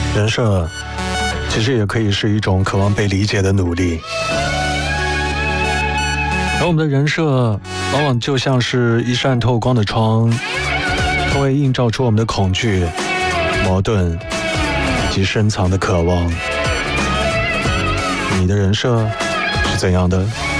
人设其实也可以是一种渴望被理解的努力，而我们的人设往往就像是一扇透光的窗，它会映照出我们的恐惧、矛盾以及深藏的渴望。你的人设是怎样的？